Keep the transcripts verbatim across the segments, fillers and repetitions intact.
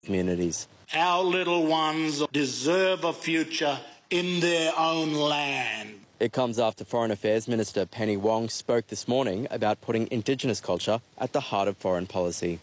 communities. Our little ones deserve a future in their own land. It comes after Foreign Affairs Minister Penny Wong spoke this morning about putting Indigenous culture at the heart of foreign policy.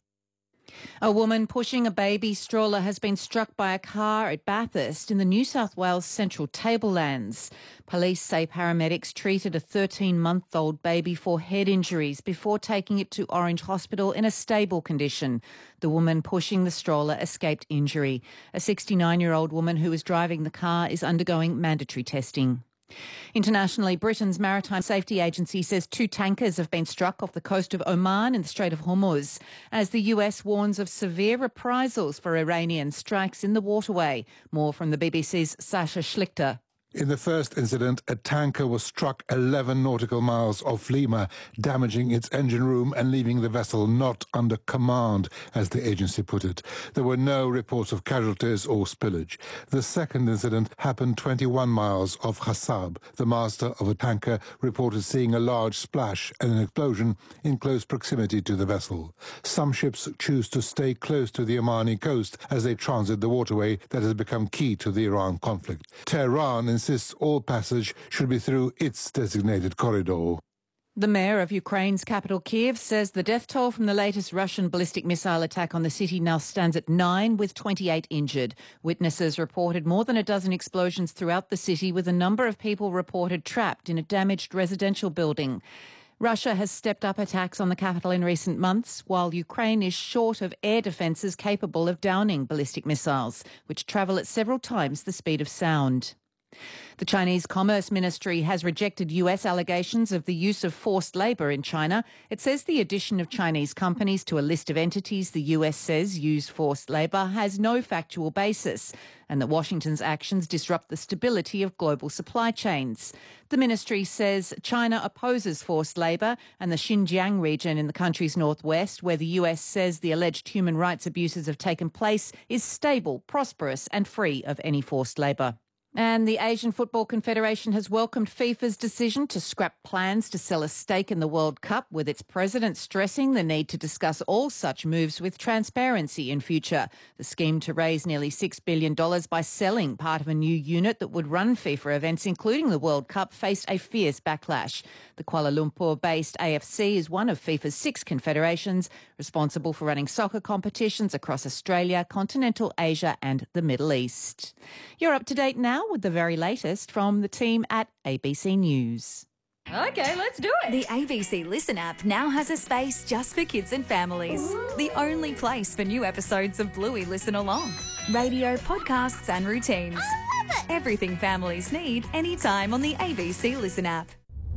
A woman pushing a baby stroller has been struck by a car at Bathurst in the New South Wales Central Tablelands. Police say paramedics treated a thirteen-month-old baby for head injuries before taking it to Orange Hospital in a stable condition. The woman pushing the stroller escaped injury. A sixty-nine-year-old woman who was driving the car is undergoing mandatory testing. Internationally, Britain's Maritime Safety Agency says two tankers have been struck off the coast of Oman in the Strait of Hormuz, as the U S warns of severe reprisals for Iranian strikes in the waterway. More from the B B C's Sasha Schlichter. In the first incident, a tanker was struck eleven nautical miles off Lima, damaging its engine room and leaving the vessel not under command, as the agency put it. There were no reports of casualties or spillage. The second incident happened twenty-one miles off Hassab. The master of a tanker reported seeing a large splash and an explosion in close proximity to the vessel. Some ships choose to stay close to the Omani coast as they transit the waterway that has become key to the Iran conflict. Tehran insists all passage should be through its designated corridor. The mayor of Ukraine's capital, Kiev, says the death toll from the latest Russian ballistic missile attack on the city now stands at nine, with twenty-eight injured. Witnesses reported more than a dozen explosions throughout the city, with a number of people reported trapped in a damaged residential building. Russia has stepped up attacks on the capital in recent months, while Ukraine is short of air defences capable of downing ballistic missiles, which travel at several times the speed of sound. The Chinese Commerce Ministry has rejected U S allegations of the use of forced labour in China. It says the addition of Chinese companies to a list of entities the U S says use forced labour has no factual basis, and that Washington's actions disrupt the stability of global supply chains. The ministry says China opposes forced labour, and the Xinjiang region in the country's northwest, where the U S says the alleged human rights abuses have taken place, is stable, prosperous and free of any forced labour. And the Asian Football Confederation has welcomed FIFA's decision to scrap plans to sell a stake in the World Cup, with its president stressing the need to discuss all such moves with transparency in future. The scheme to raise nearly six billion dollars by selling part of a new unit that would run FIFA events, including the World Cup, faced a fierce backlash. The Kuala Lumpur-based A F C is one of FIFA's six confederations, responsible for running soccer competitions across Australia, continental Asia and the Middle East. You're up to date now with the very latest from the team at A B C News. Okay, let's do it. The A B C Listen app now has a space just for kids and families. Ooh. The only place for new episodes of Bluey Listen Along. Radio, podcasts and routines. I love it. Everything families need anytime on the A B C Listen app.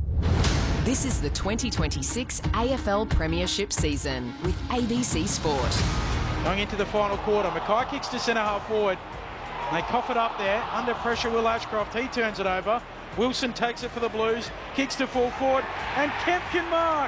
This is the twenty twenty-six A F L Premiership season with A B C Sport. Going into the final quarter, Mackay kicks to centre half forward. They cough it up there. Under pressure, Will Ashcroft. He turns it over. Wilson takes it for the Blues. Kicks to full forward. And Kemp can mark.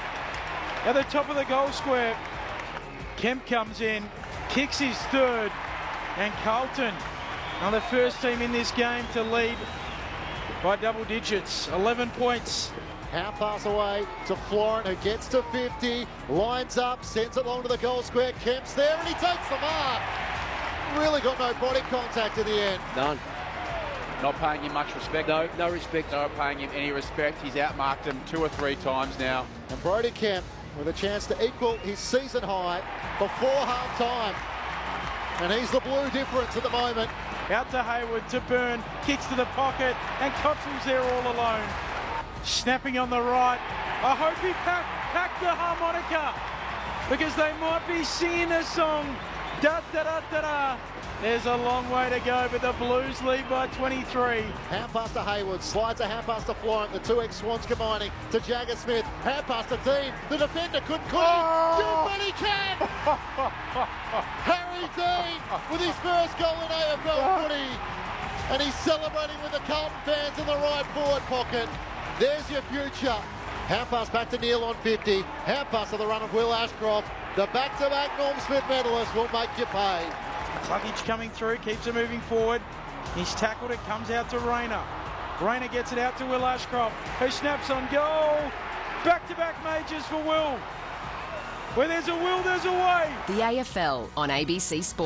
At the top of the goal square. Kemp comes in. Kicks his third. And Carlton are the first team in this game to lead by double digits. eleven points. Half pass away to Florent, who gets to fifty. Lines up. Sends it along to the goal square. Kemp's there and he takes the mark. Really got no body contact in the end. None. Not paying him much respect. No, no respect. Not paying him any respect. He's outmarked him two or three times now. And Brody Kemp with a chance to equal his season high before half time. And he's the blue difference at the moment. Out to Hayward, to Byrne, kicks to the pocket, and Cottrell's there all alone. Snapping on the right. I hope he packed, packed the harmonica, because they might be singing a song. Da, da, da, da, da. There's a long way to go, but the Blues lead by twenty-three. Hand pass to Hayward, slides a hand pass to Florent, the two ex-Swans combining to Jagger Smith. Hand pass to Dean, the defender couldn't clear. Oh! You bet he can! Harry Dean with his first goal in A F L footy. And he's celebrating with the Carlton fans in the right forward pocket. There's your future. Hand pass back to Neil on fifty. Hand pass to the run of Will Ashcroft. The back-to-back Norm Smith medalist will make you pay. Cluckage coming through, keeps it moving forward. He's tackled it, comes out to Rayner. Rayner gets it out to Will Ashcroft, who snaps on goal. Back-to-back majors for Will. Where there's a will, there's a way. The A F L on A B C Sport.